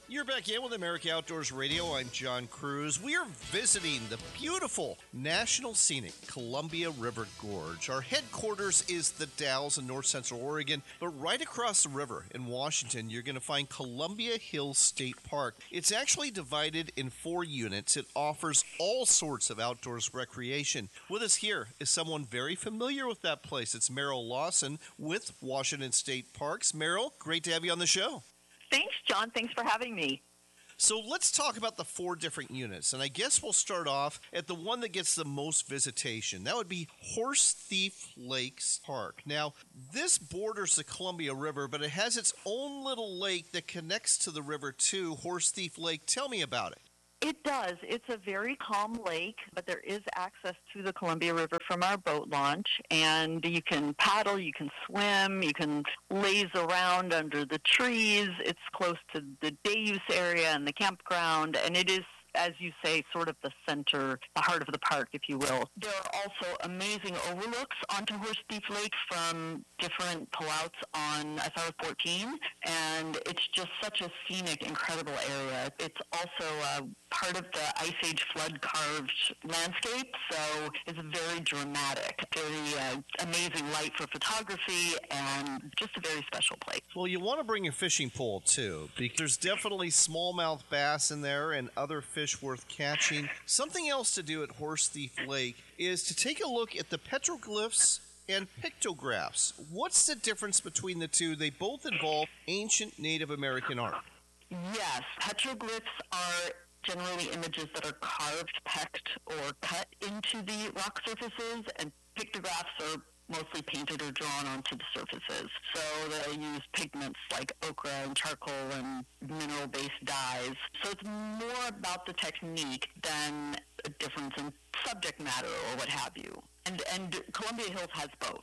You're back in with America Outdoors Radio. I'm John Cruz. We are visiting the beautiful National Scenic Columbia River Gorge. Our headquarters is the Dalles in north central Oregon, but right across the river in Washington, you're going to find Columbia Hills State Park. It's actually divided in 4 units. It offers all sorts of outdoors recreation. With us here is someone very familiar with that place. It's Meryl Lawson with Washington State Parks. Meryl, great to have you on the show. Thanks, John. Thanks for having me. So let's talk about the 4 different units, and I guess we'll start off at the one that gets the most visitation. That would be Horse Thief Lakes Park. Now, this borders the Columbia River, but it has its own little lake that connects to the river too, Horse Thief Lake. Tell me about it. It does. It's a very calm lake, but there is access to the Columbia River from our boat launch, and you can paddle, you can swim, you can laze around under the trees. It's close to the day use area and the campground, and it is, as you say, sort of the center, the heart of the park, if you will. There are also amazing overlooks onto Horse Thief Lake from different pullouts on SR 14, and it's just such a scenic, incredible area. It's also part of the Ice Age flood-carved landscape, so it's very dramatic, very amazing light for photography, and just a very special place. Well, you want to bring your fishing pole, too, because there's definitely smallmouth bass in there and other fish worth catching. Something else to do at Horse Thief Lake is to take a look at the petroglyphs and pictographs. What's the difference between the two? They both involve ancient Native American art. Yes, petroglyphs are generally images that are carved, pecked, or cut into the rock surfaces, and pictographs are mostly painted or drawn onto the surfaces. So they use pigments like ochre and charcoal and mineral-based dyes. So it's more about the technique than a difference in subject matter or what have you. And Columbia Hills has both.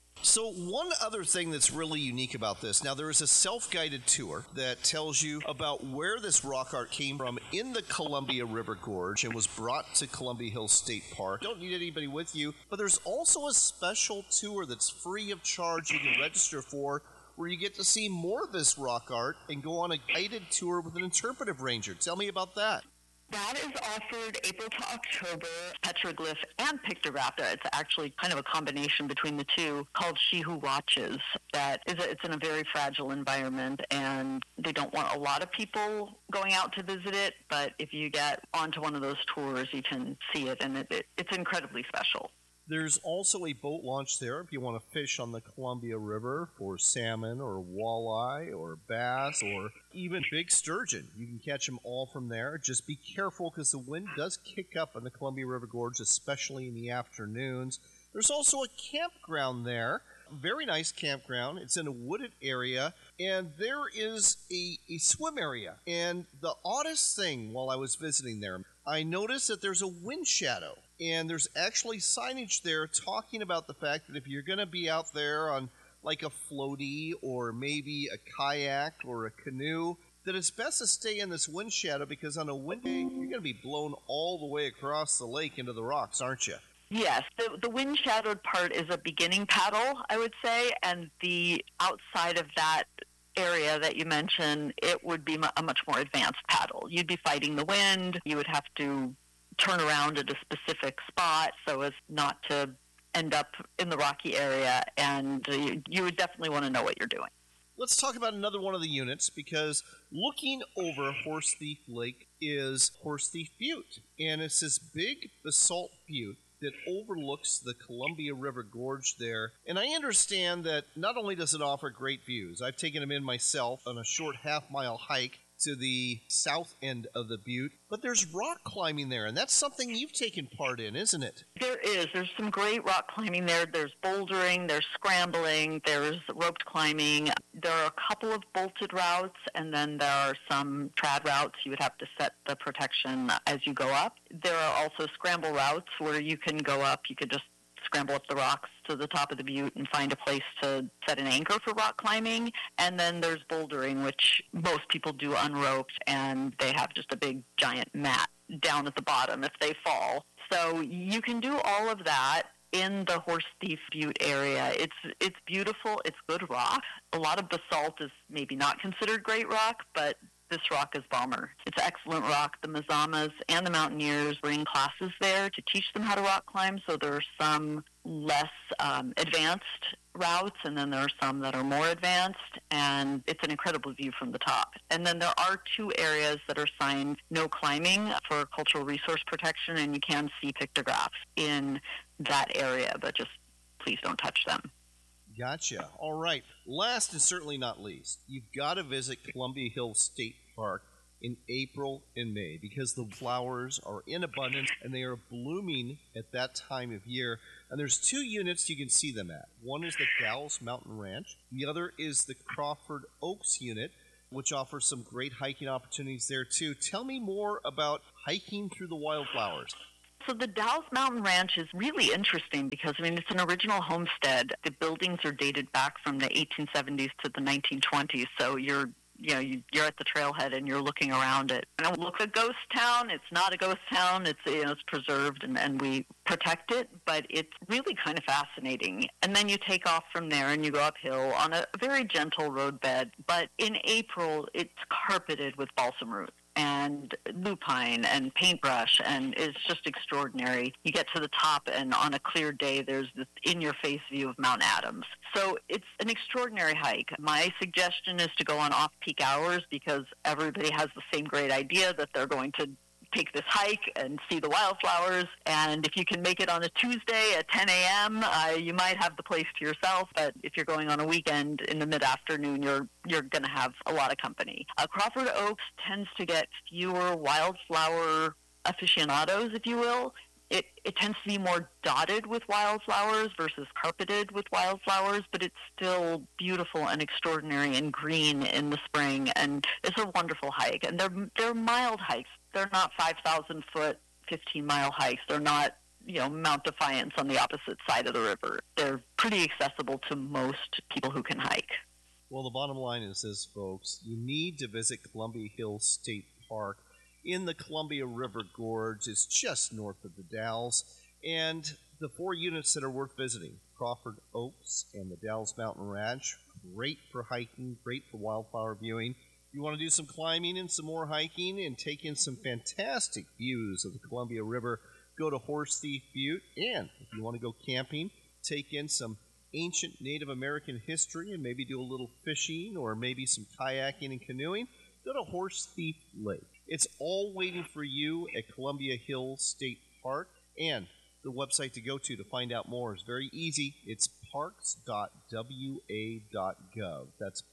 So one other thing that's really unique about this, now there is a self-guided tour that tells you about where this rock art came from in the Columbia River Gorge and was brought to Columbia Hills State Park. Don't need anybody with you, but there's also a special tour that's free of charge you can register for, where you get to see more of this rock art and go on a guided tour with an interpretive ranger. Tell me about that. That is offered April to October, petroglyph and pictograph. It's actually kind of a combination between the two, called She Who Watches. It's in a very fragile environment, and they don't want a lot of people going out to visit it, but if you get onto one of those tours, you can see it, and it's incredibly special. There's also a boat launch there if you want to fish on the Columbia River for salmon or walleye or bass or even big sturgeon. You can catch them all from there. Just be careful because the wind does kick up on the Columbia River Gorge, especially in the afternoons. There's also a campground there. Very nice campground. It's in a wooded area, and there is a swim area. And the oddest thing while I was visiting there, I noticed that there's a wind shadow, and there's actually signage there talking about the fact that if you're going to be out there on like a floaty or maybe a kayak or a canoe, that it's best to stay in this wind shadow because on a wind day, you're going to be blown all the way across the lake into the rocks, aren't you? Yes, the wind-shadowed part is a beginning paddle, I would say, and the outside of that area that you mentioned, it would be a much more advanced paddle. You'd be fighting the wind. You would have to turn around at a specific spot so as not to end up in the rocky area, and you would definitely want to know what you're doing. Let's talk about another one of the units, because looking over Horse Thief Lake is Horse Thief Butte, and it's this big basalt butte that overlooks the Columbia River Gorge there. And I understand that not only does it offer great views, I've taken them in myself on a short half-mile hike to the south end of the butte, but there's rock climbing there, and that's something you've taken part in, isn't it? There is. There's some great rock climbing there. There's bouldering, there's scrambling, there's roped climbing. There are a couple of bolted routes, and then there are some trad routes. You would have to set the protection as you go up. There are also scramble routes where you can go up. You could just scramble up the rocks to the top of the butte and find a place to set an anchor for rock climbing. And then there's bouldering, which most people do unroped, and they have just a big giant mat down at the bottom if they fall. So you can do all of that in the Horse Thief Butte area. It's beautiful. It's good rock. A lot of basalt is maybe not considered great rock, but this rock is Balmer. It's an excellent rock. The Mazamas and the Mountaineers bring classes there to teach them how to rock climb, so there are some less advanced routes, and then there are some that are more advanced, and it's an incredible view from the top. And then there are 2 areas that are signed no climbing for cultural resource protection, and you can see pictographs in that area, but just please don't touch them. Gotcha. All right. Last and certainly not least, you've got to visit Columbia Hills State Park in April and May because the flowers are in abundance and they are blooming at that time of year. And there's 2 units you can see them at. One is the Dalles Mountain Ranch. The other is the Crawford Oaks unit, which offers some great hiking opportunities there too. Tell me more about hiking through the wildflowers. So the Dalles Mountain Ranch is really interesting because, it's an original homestead. The buildings are dated back from the 1870s to the 1920s, so you're at the trailhead and you're looking around it. And it looks a ghost town. It's not a ghost town. It's preserved and we protect it, but it's really kind of fascinating. And then you take off from there and you go uphill on a very gentle roadbed. But in April, it's carpeted with balsam root and lupine and paintbrush, and it's just extraordinary. You get to the top, and on a clear day, there's this in-your-face view of Mount Adams. So it's an extraordinary hike. My suggestion is to go on off-peak hours because everybody has the same great idea that they're going to take this hike and see the wildflowers. And if you can make it on a Tuesday at 10 a.m., you might have the place to yourself. But if you're going on a weekend in the mid-afternoon, you're going to have a lot of company. Crawford Oaks tends to get fewer wildflower aficionados, if you will. It tends to be more dotted with wildflowers versus carpeted with wildflowers, but it's still beautiful and extraordinary and green in the spring, and it's a wonderful hike. And they're mild hikes. They're not 5,000-foot, 15-mile hikes. They're not, Mount Defiance on the opposite side of the river. They're pretty accessible to most people who can hike. Well, the bottom line is this, folks. You need to visit Columbia Hills State Park in the Columbia River Gorge. It's just north of the Dalles. And the 4 units that are worth visiting, Crawford Oaks and the Dalles Mountain Ranch, great for hiking, great for wildflower viewing. You want to do some climbing and some more hiking and take in some fantastic views of the Columbia River, go to Horse Thief Butte. And if you want to go camping, take in some ancient Native American history and maybe do a little fishing or maybe some kayaking and canoeing, go to Horse Thief Lake. It's all waiting for you at Columbia Hills State Park. And the website to go to find out more is very easy. It's parks.wa.gov. That's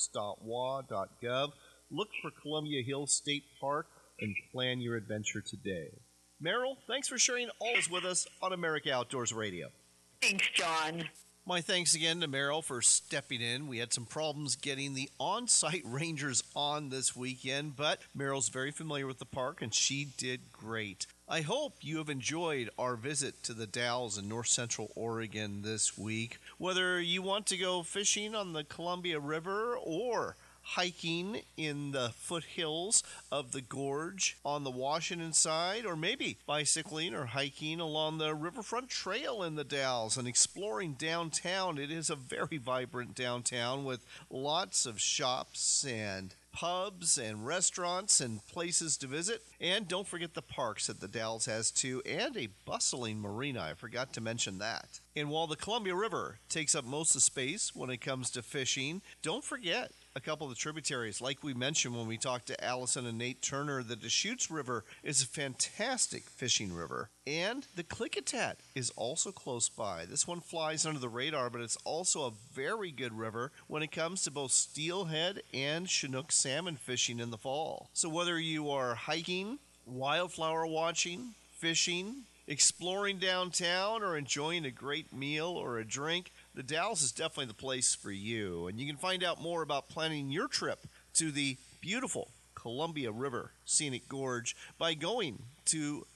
parks.wa.gov. Look for Columbia Hills State Park and plan your adventure today. Meryl, thanks for sharing all this with us on America Outdoors Radio. Thanks, John. My thanks again to Meryl for stepping in. We had some problems getting the on-site rangers on this weekend, but Meryl's very familiar with the park, and she did great. I hope you have enjoyed our visit to the Dalles in north central Oregon this week. Whether you want to go fishing on the Columbia River or hiking in the foothills of the gorge on the Washington side, or maybe bicycling or hiking along the Riverfront Trail in the Dalles and exploring downtown. It is a very vibrant downtown with lots of shops and pubs and restaurants and places to visit. And don't forget the parks that the Dalles has too, and a bustling marina. I forgot to mention that. And while the Columbia River takes up most of the space when it comes to fishing, don't forget a couple of the tributaries. Like we mentioned when we talked to Allison and Nate Turner, the Deschutes River is a fantastic fishing river. And the Klickitat is also close by. This one flies under the radar, but it's also a very good river when it comes to both steelhead and Chinook salmon fishing in the fall. So whether you are hiking, wildflower watching, fishing, exploring downtown, or enjoying a great meal or a drink, the Dalles is definitely the place for you. And you can find out more about planning your trip to the beautiful Columbia River Scenic Gorge by going to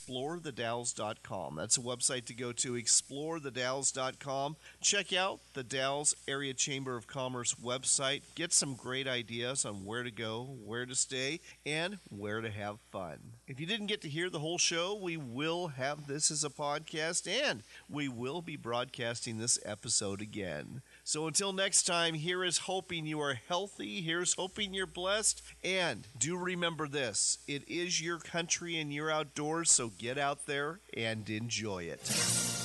explorethedalles.com. That's a website to go to, explorethedalles.com. Check out the Dalles Area Chamber of Commerce website. Get some great ideas on where to go, where to stay, and where to have fun. If you didn't get to hear the whole show, we will have this as a podcast, and we will be broadcasting this episode again. So until next time, here is hoping you are healthy. Here's hoping you're blessed. And do remember this, it is your country and you're outdoors, so get out there and enjoy it.